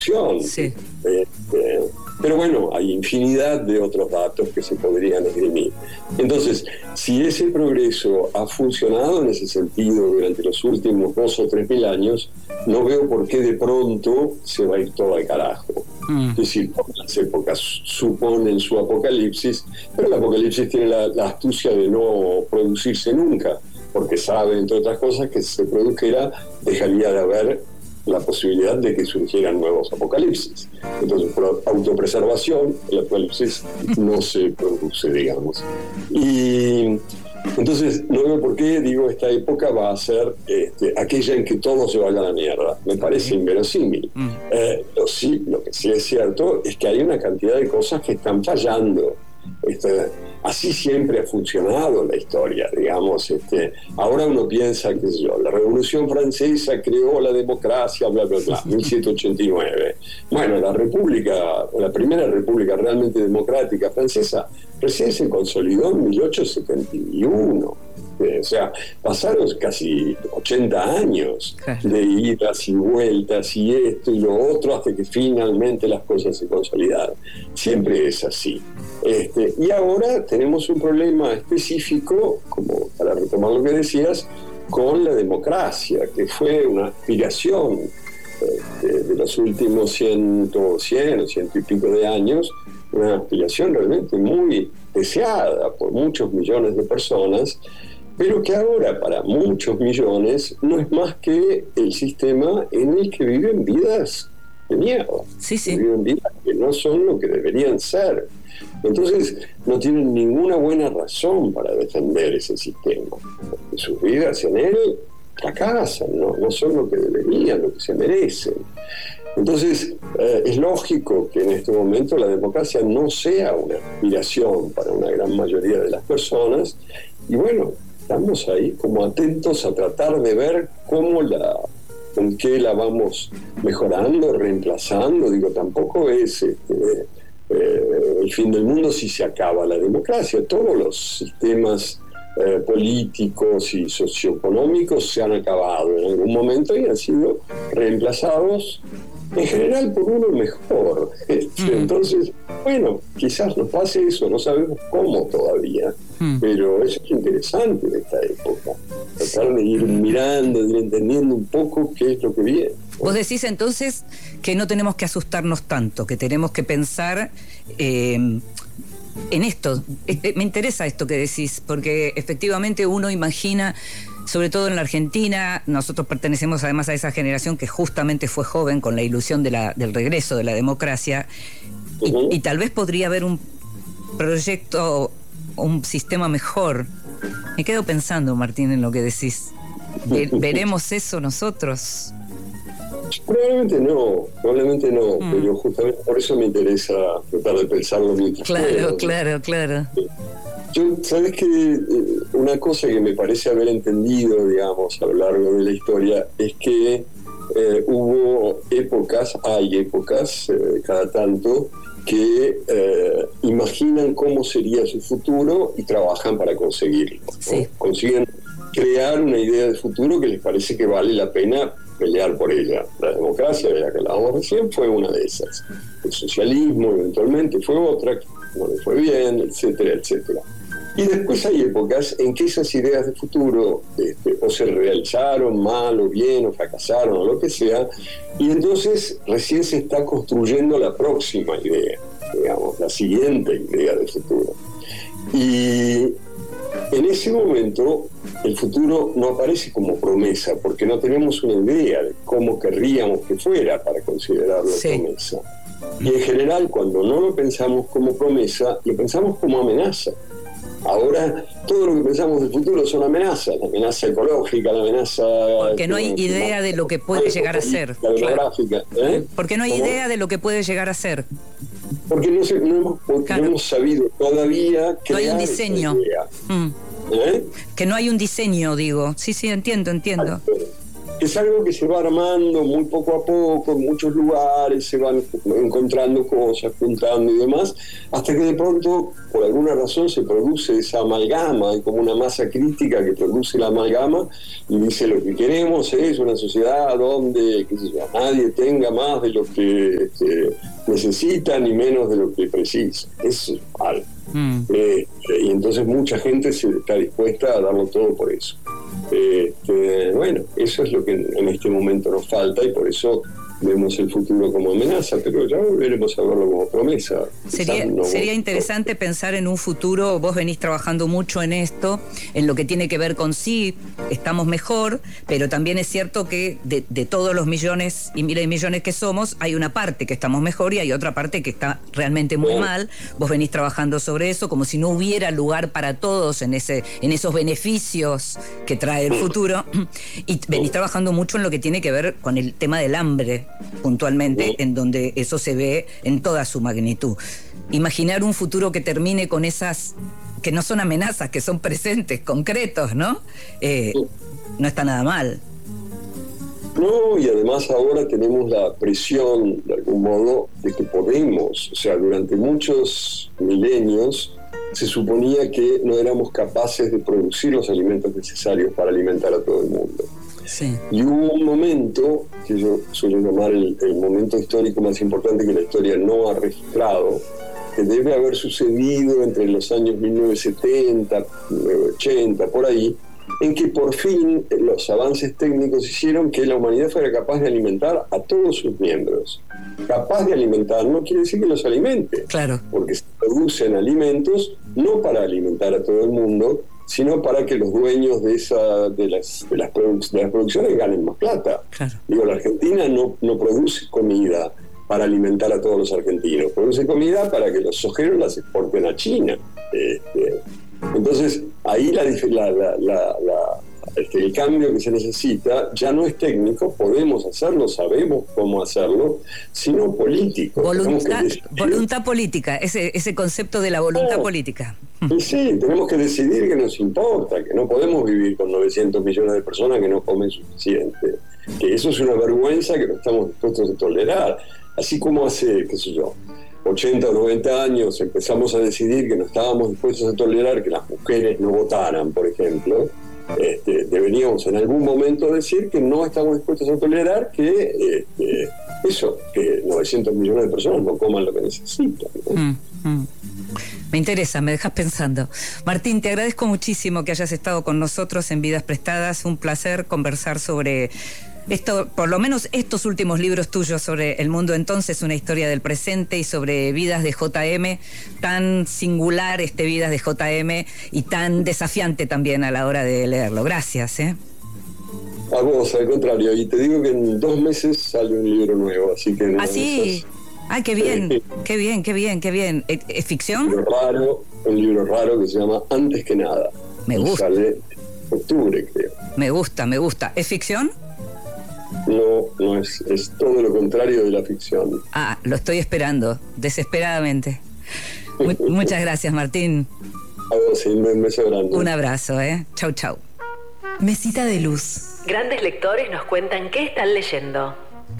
Sí. Pero bueno, hay infinidad de otros datos que se podrían esgrimir. Entonces, si ese progreso ha funcionado en ese sentido durante los últimos 2 o 3 mil años, no veo por qué de pronto se va a ir todo al carajo. Es decir, las épocas suponen su apocalipsis, pero el apocalipsis tiene la astucia de no producirse nunca, porque sabe, entre otras cosas, que si se produjera, dejaría de haber la posibilidad de que surgieran nuevos apocalipsis. Entonces, por autopreservación, el apocalipsis no se produce, digamos. Y entonces, no veo por qué, digo, esta época va a ser aquella en que todo se vaya a la mierda. Me parece inverosímil. Lo que sí es cierto es que hay una cantidad de cosas que están fallando. Así siempre ha funcionado la historia, digamos. Ahora uno piensa que la Revolución Francesa creó la democracia, bla, bla, bla, 1789. Bueno, la primera república realmente democrática francesa recién se consolidó en 1871. O sea, pasaron casi 80 años de idas y vueltas y esto y lo otro hasta que finalmente las cosas se consolidaron. Siempre es así. Y ahora tenemos un problema específico, como para retomar lo que decías, con la democracia, que fue una aspiración de los últimos 100 o 100 y pico de años, una aspiración realmente muy deseada por muchos millones de personas, pero que ahora para muchos millones no es más que el sistema en el que viven vidas de mierda. Sí. Viven vidas que no son lo que deberían ser. Entonces no tienen ninguna buena razón para defender ese sistema. Porque sus vidas en él fracasan, no son lo que deberían, lo que se merecen. Entonces es lógico que en este momento la democracia no sea una aspiración para una gran mayoría de las personas, y bueno, estamos ahí como atentos a tratar de ver con qué la vamos mejorando, reemplazando. Digo, tampoco es el fin del mundo si se acaba la democracia. Todos los sistemas políticos y socioeconómicos se han acabado en algún momento y han sido reemplazados en general por uno mejor. Entonces, bueno, quizás nos pase eso, no sabemos cómo todavía, pero eso es interesante de esta época, tratar de ir mirando, de ir entendiendo un poco qué es lo que viene. Vos decís entonces que no tenemos que asustarnos tanto, que tenemos que pensar en esto. Me interesa esto que decís, porque efectivamente uno imagina, sobre todo en la Argentina, nosotros pertenecemos además a esa generación que justamente fue joven con la ilusión del regreso de la democracia, y tal vez podría haber un proyecto, un sistema mejor. Me quedo pensando, Martín, en lo que decís. ¿Veremos eso nosotros? Probablemente no, pero justamente por eso me interesa tratar de pensarlo mientras puedo. Claro. Yo, ¿sabes qué? Una cosa que me parece haber entendido, digamos, a lo largo de la historia, es que hay épocas, cada tanto, que imaginan cómo sería su futuro y trabajan para conseguirlo, ¿no? Sí. Consiguen crear una idea de futuro que les parece que vale la pena pelear por ella. La democracia, de la que hablábamos recién, fue una de esas. El socialismo eventualmente fue otra, que no le fue bien, etcétera, etcétera. Y después hay épocas en que esas ideas de futuro o se realizaron mal o bien, o fracasaron, o lo que sea, y entonces recién se está construyendo la próxima idea, digamos, la siguiente idea de futuro. Y en ese momento el futuro no aparece como promesa, porque no tenemos una idea de cómo querríamos que fuera para considerarlo promesa. Y en general, cuando no lo pensamos como promesa, lo pensamos como amenaza. Ahora, todo lo que pensamos del futuro son amenazas, la amenaza ecológica, la amenaza... Porque no hay idea de lo que puede llegar a ser. Demográfica, Porque no hay idea de lo que puede llegar a ser. Porque no hemos sabido todavía crear. No hay un diseño. Que no hay un diseño, digo. Sí, entiendo. es algo que se va armando muy poco a poco, en muchos lugares se van encontrando cosas, juntando y demás, hasta que de pronto, por alguna razón, se produce esa amalgama, hay como una masa crítica que produce la amalgama y dice: lo que queremos es una sociedad donde, qué sé yo, nadie tenga más de lo que necesita ni menos de lo que precisa. Eso es algo. Y entonces mucha gente se está dispuesta a darlo todo por eso. Bueno, eso es lo que en este momento nos falta, y por eso vemos el futuro como amenaza, pero ya volveremos a verlo como promesa. Sería interesante pensar en un futuro. Vos venís trabajando mucho en esto, en lo que tiene que ver con estamos mejor, pero también es cierto que de todos los millones y miles de millones que somos, hay una parte que estamos mejor y hay otra parte que está realmente muy mal. Vos venís trabajando sobre eso, como si no hubiera lugar para todos en esos beneficios que trae el futuro, y venís trabajando mucho en lo que tiene que ver con el tema del hambre, puntualmente, en donde eso se ve en toda su magnitud. Imaginar un futuro que termine con esas, que no son amenazas, que son presentes, concretos, ¿no? No está nada mal. No, y además ahora tenemos la presión, de algún modo, de que podemos, o sea, durante muchos milenios se suponía que no éramos capaces de producir los alimentos necesarios para alimentar a todo el mundo. Sí. Y hubo un momento que yo suelo llamar el momento histórico más importante que la historia no ha registrado, que debe haber sucedido entre los años 1970, 1980, por ahí, en que por fin los avances técnicos hicieron que la humanidad fuera capaz de alimentar a todos sus miembros. Capaz de alimentar no quiere decir que los alimente, claro, porque se producen alimentos no para alimentar a todo el mundo, sino para que los dueños de las producciones ganen más plata. Claro. Digo, la Argentina no produce comida para alimentar a todos los argentinos, produce comida para que los sojeros las exporten a China. Entonces, ahí el cambio que se necesita ya no es técnico, podemos hacerlo, sabemos cómo hacerlo, sino político. Voluntad política, ese concepto de la voluntad política. Y sí, tenemos que decidir que nos importa, que no podemos vivir con 900 millones de personas que no comen suficiente, que eso es una vergüenza que no estamos dispuestos a tolerar. Así como hace, 80 o 90 años empezamos a decidir que no estábamos dispuestos a tolerar que las mujeres no votaran, por ejemplo, deberíamos en algún momento decir que no estamos dispuestos a tolerar que 900 millones de personas no coman lo que necesitan, ¿no? Me interesa, me dejas pensando. Martín, te agradezco muchísimo que hayas estado con nosotros en Vidas Prestadas. Un placer conversar sobre esto, por lo menos estos últimos libros tuyos sobre el mundo entonces, una historia del presente, y sobre Vidas de JM, tan singular Vidas de JM y tan desafiante también a la hora de leerlo. Gracias. A vos, al contrario, y te digo que en 2 meses sale un libro nuevo, así que... ¿Ah, sí? ¡Ay, qué bien! ¡Qué bien, qué bien, qué bien! ¿Es ficción? Un libro raro que se llama Antes que nada. Me gusta. Sale en octubre, creo. Me gusta. ¿Es ficción? No es todo lo contrario de la ficción. Ah, lo estoy esperando, desesperadamente. Muchas gracias, Martín. A vos, un beso grande. Un abrazo, Chau, chau. Mesita de luz. Grandes lectores nos cuentan qué están leyendo.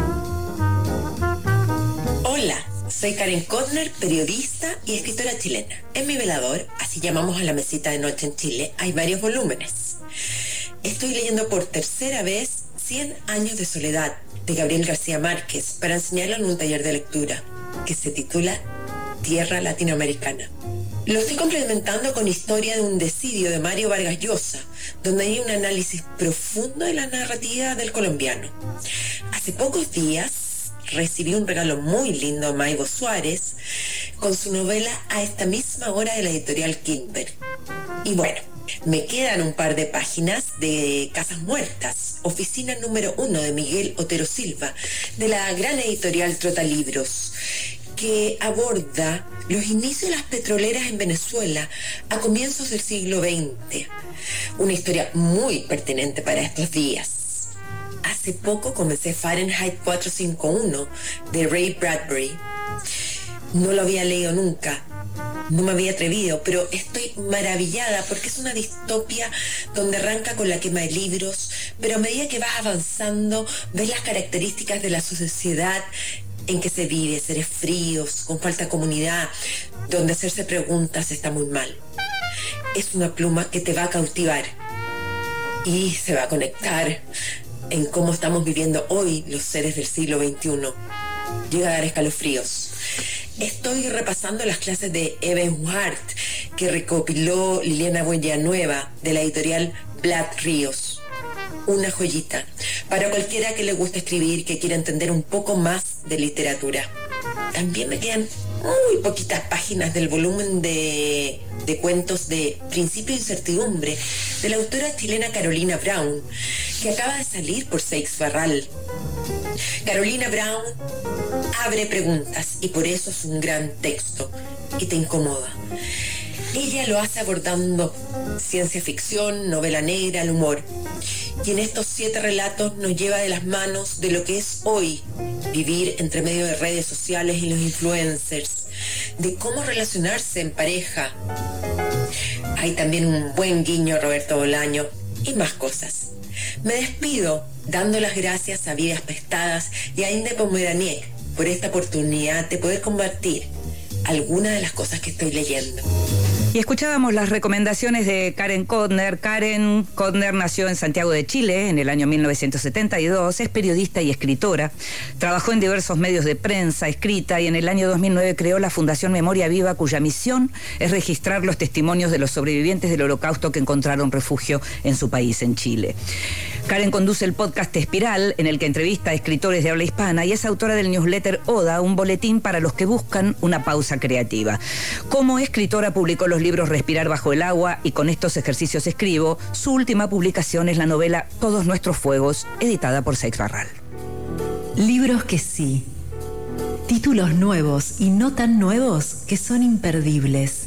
Hola, soy Karen Kotner, periodista y escritora chilena. En mi velador, así llamamos a la mesita de noche en Chile, hay varios volúmenes. Estoy leyendo por tercera vez 100 años de soledad, de Gabriel García Márquez, para enseñarlo en un taller de lectura, que se titula Tierra Latinoamericana. Lo estoy complementando con Historia de un Decidio de Mario Vargas Llosa, donde hay un análisis profundo de la narrativa del colombiano. Hace pocos días recibí un regalo muy lindo de Maivo Suárez con su novela A esta misma hora de la editorial Kindberg. Y bueno, me quedan un par de páginas de Casas Muertas, oficina número 1 de Miguel Otero Silva, de la gran editorial Trotalibros, que aborda los inicios de las petroleras en Venezuela a comienzos del siglo XX. Una historia muy pertinente para estos días. Hace poco comencé Fahrenheit 451 de Ray Bradbury. No lo había leído nunca, No me había atrevido, pero estoy maravillada porque es una distopia donde arranca con la quema de libros, pero a medida que vas avanzando, ves las características de la sociedad en que se vive, seres fríos, con falta de comunidad, donde hacerse preguntas está muy mal. Es una pluma que te va a cautivar y se va a conectar en cómo estamos viviendo hoy los seres del siglo XXI. Llega a dar escalofríos. Estoy repasando las clases de Eben Hart que recopiló Liliana Villanueva de la editorial Black Ríos. Una joyita para cualquiera que le guste escribir, que quiera entender un poco más de literatura. También me quedan muy poquitas páginas del volumen de cuentos de Principio de Incertidumbre de la autora chilena Carolina Brown, que acaba de salir por Seix Barral. Carolina Brown abre preguntas y por eso es un gran texto y te incomoda. Ella lo hace abordando ciencia ficción, novela negra, el humor. Y en estos 7 relatos nos lleva de las manos de lo que es hoy vivir entre medio de redes sociales y los influencers, de cómo relacionarse en pareja. Hay también un buen guiño a Roberto Bolaño y más cosas. Me despido dando las gracias a Vidas Pestadas y a Inde Pomeraniec por esta oportunidad de poder compartir algunas de las cosas que estoy leyendo. Y escuchábamos las recomendaciones de Karen Kodner. Karen Kodner nació en Santiago de Chile en el año 1972, es periodista y escritora, trabajó en diversos medios de prensa escrita y en el año 2009 creó la Fundación Memoria Viva, cuya misión es registrar los testimonios de los sobrevivientes del Holocausto que encontraron refugio en su país, en Chile. Karen conduce el podcast Espiral, en el que entrevista a escritores de habla hispana, y es autora del newsletter Oda, un boletín para los que buscan una pausa creativa. Como escritora publicó los libros Respirar bajo el agua y Con estos ejercicios escribo. Su última publicación es la novela Todos nuestros fuegos, editada por Seix Barral. Libros que sí. Títulos nuevos y no tan nuevos que son imperdibles.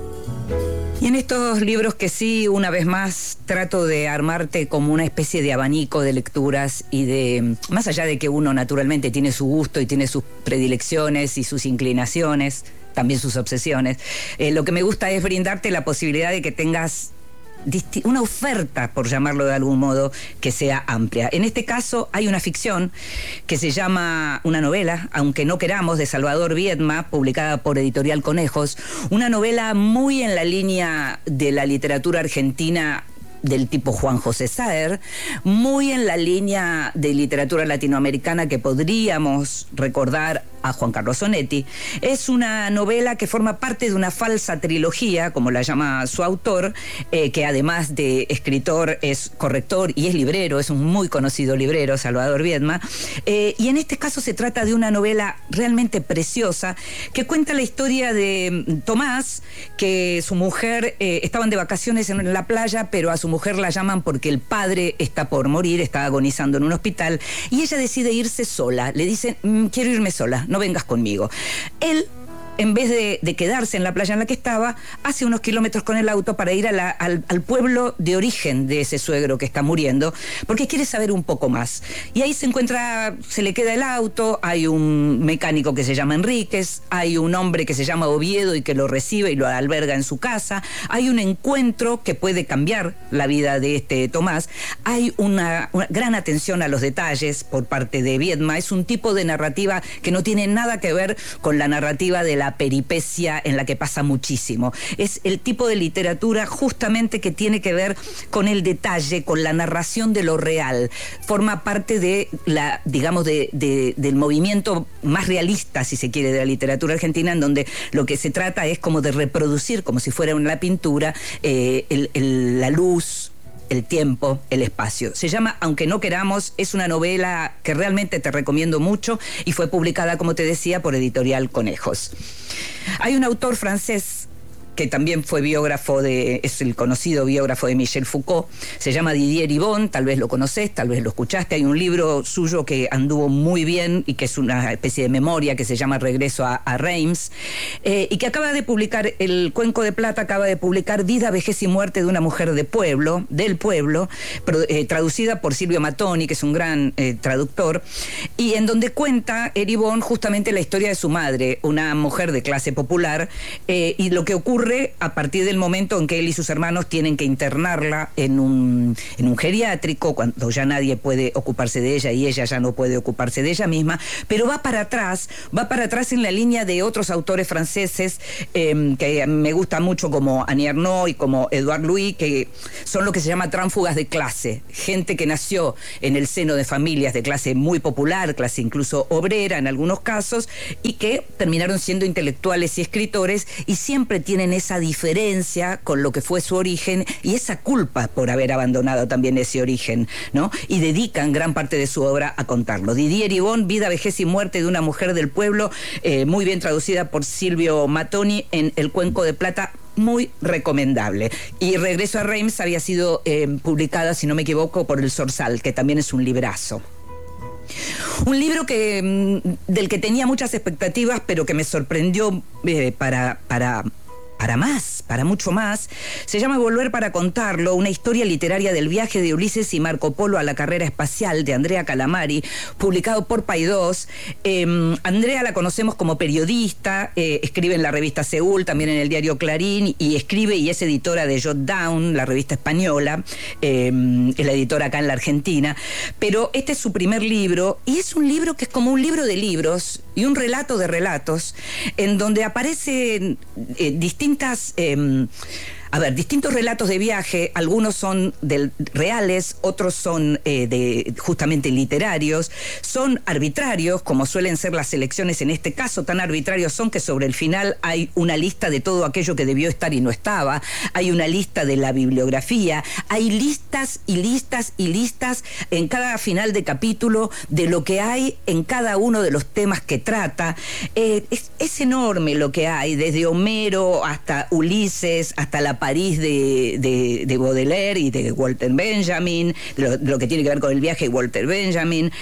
Y en estos libros que sí, una vez más, trato de armarte como una especie de abanico de lecturas y de, más allá de que uno naturalmente tiene su gusto y tiene sus predilecciones y sus inclinaciones, también sus obsesiones, lo que me gusta es brindarte la posibilidad de que tengas una oferta, por llamarlo de algún modo, que sea amplia. En este caso hay una ficción que se llama, una novela, Aunque no queramos, de Salvador Viedma, publicada por Editorial Conejos, una novela muy en la línea de la literatura argentina del tipo Juan José Saer, muy en la línea de literatura latinoamericana que podríamos recordar a Juan Carlos Onetti. Es una novela que forma parte de una falsa trilogía, como la llama su autor, que además de escritor es corrector y es librero, es un muy conocido librero, Salvador Viedma, y en este caso se trata de una novela realmente preciosa que cuenta la historia de Tomás, que su mujer estaban de vacaciones en la playa, pero a su mujer la llaman porque el padre está por morir, está agonizando en un hospital, y ella decide irse sola. Le dicen, quiero irme sola, no vengas conmigo. Él, en vez de quedarse en la playa en la que estaba, hace unos kilómetros con el auto para ir al pueblo de origen de ese suegro que está muriendo, porque quiere saber un poco más. Y ahí se le queda el auto, hay un mecánico que se llama Enríquez, hay un hombre que se llama Oviedo y que lo recibe y lo alberga en su casa, hay un encuentro que puede cambiar la vida de este Tomás, hay una gran atención a los detalles por parte de Viedma. Es un tipo de narrativa que no tiene nada que ver con la narrativa de la peripecia en la que pasa muchísimo. Es el tipo de literatura justamente que tiene que ver con el detalle, con la narración de lo real. Forma parte de del movimiento más realista, si se quiere, de la literatura argentina, en donde lo que se trata es como de reproducir, como si fuera una pintura, la luz, el tiempo, el espacio. Se llama Aunque no queramos, es una novela que realmente te recomiendo mucho y fue publicada, como te decía, por Editorial Conejos. Hay un autor francés que también fue es el conocido biógrafo de Michel Foucault. Se llama Didier Ribon, tal vez lo conocés, tal vez lo escuchaste. Hay un libro suyo que anduvo muy bien y que es una especie de memoria que se llama Regreso a Reims, y que acaba de publicar, el Cuenco de Plata acaba de publicar Vida, Vejez y Muerte de una mujer del pueblo, traducida por Silvio Mattoni, que es un gran traductor, y en donde cuenta Ribon justamente la historia de su madre, una mujer de clase popular, y lo que ocurre a partir del momento en que él y sus hermanos tienen que internarla en un geriátrico, cuando ya nadie puede ocuparse de ella y ella ya no puede ocuparse de ella misma, pero va para atrás en la línea de otros autores franceses que me gustan mucho, como Annie Ernaux y como Edouard Louis, que son lo que se llama tránsfugas de clase, gente que nació en el seno de familias de clase muy popular, clase incluso obrera en algunos casos, y que terminaron siendo intelectuales y escritores, y siempre tienen esa diferencia con lo que fue su origen y esa culpa por haber abandonado también ese origen, ¿no? Y dedican gran parte de su obra a contarlo. Didier Ribon, Vida, Vejez y Muerte de una mujer del pueblo, muy bien traducida por Silvio Mattoni en El Cuenco de Plata, muy recomendable. Y Regreso a Reims había sido publicada, si no me equivoco, por El Zorzal, que también es un librazo. Un libro del que tenía muchas expectativas, pero que me sorprendió para mucho más. Se llama Volver para contarlo, una historia literaria del viaje de Ulises y Marco Polo a la carrera espacial, de Andrea Calamari, publicado por Paidós. Andrea la conocemos como periodista, escribe en la revista Seúl, también en el diario Clarín, y escribe y es editora de Jot Down, la revista española, es la editora acá en la Argentina. Pero este es su primer libro, y es un libro que es como un libro de libros y un relato de relatos, en donde aparecen distintos relatos de viaje. Algunos son reales, otros son justamente literarios, son arbitrarios, como suelen ser las elecciones en este caso. Tan arbitrarios son que sobre el final hay una lista de todo aquello que debió estar y no estaba, hay una lista de la bibliografía, hay listas y listas y listas en cada final de capítulo de lo que hay en cada uno de los temas que trata. Es enorme lo que hay, desde Homero hasta Ulises, hasta la París de Baudelaire y de Walter Benjamin, lo que tiene que ver con el viaje de Walter Benjamin.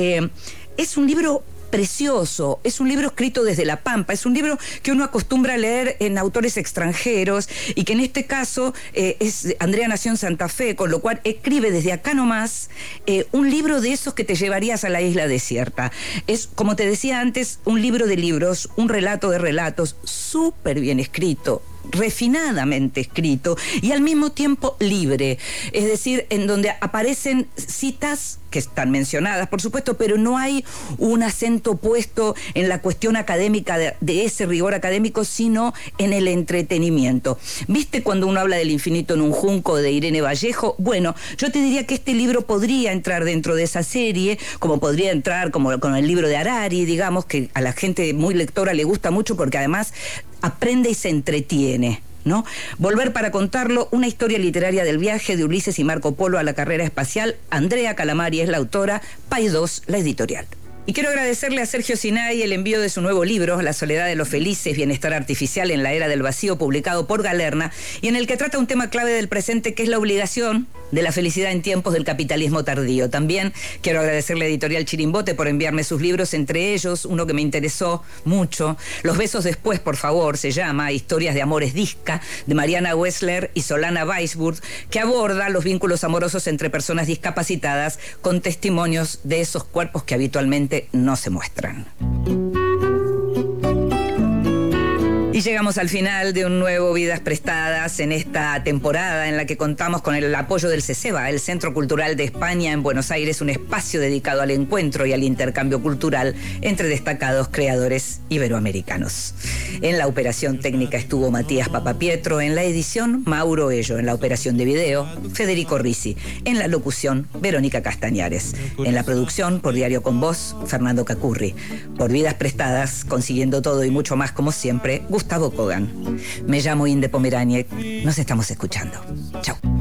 Es un libro precioso, es un libro escrito desde la Pampa, es un libro que uno acostumbra a leer en autores extranjeros, y que en este caso Andrea nació en Santa Fe, con lo cual escribe desde acá nomás un libro de esos que te llevarías a la isla desierta. Es, como te decía antes, un libro de libros, un relato de relatos, súper bien escrito, refinadamente escrito y al mismo tiempo libre, es decir, en donde aparecen citas que están mencionadas, por supuesto, pero no hay un acento puesto en la cuestión académica de ese rigor académico, sino en el entretenimiento. ¿Viste cuando uno habla del infinito en un junco, de Irene Vallejo? Bueno, yo te diría que este libro podría entrar dentro de esa serie, como podría entrar como con el libro de Harari, digamos, que a la gente muy lectora le gusta mucho porque además aprende y se entretiene, ¿no? Volver para contarlo, una historia literaria del viaje de Ulises y Marco Polo a la carrera espacial. Andrea Calamari es la autora, Paidós la editorial. Y quiero agradecerle a Sergio Sinay el envío de su nuevo libro, La soledad de los felices, bienestar artificial en la era del vacío, publicado por Galerna, y en el que trata un tema clave del presente, que es la obligación de la felicidad en tiempos del capitalismo tardío. También quiero agradecerle a Editorial Chirimbote por enviarme sus libros, entre ellos uno que me interesó mucho, Los besos después, por favor, se llama Historias de amores disca, de Mariana Wessler y Solana Weisburg, que aborda los vínculos amorosos entre personas discapacitadas con testimonios de esos cuerpos que habitualmente no se muestran. Y llegamos al final de un nuevo Vidas Prestadas en esta temporada en la que contamos con el apoyo del CESEBA, el Centro Cultural de España en Buenos Aires, un espacio dedicado al encuentro y al intercambio cultural entre destacados creadores iberoamericanos. En la operación técnica estuvo Matías Papapietro, en la edición Mauro Ello, en la operación de video Federico Risi, en la locución Verónica Castañares, en la producción por Diario con Voz Fernando Cacurri, por Vidas Prestadas, consiguiendo todo y mucho más como siempre, Gustavo Kogan. Me llamo Inde Pomeraniec. Nos estamos escuchando. Chau.